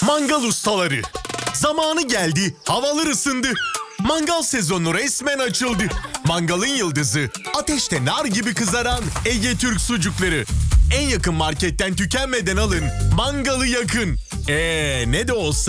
Mangal ustaları. Zamanı geldi, havalar ısındı. Mangal sezonu resmen açıldı. Mangalın yıldızı, ateşte nar gibi kızaran Ege Türk sucukları. En yakın marketten tükenmeden alın, mangalı yakın. Ne de olsa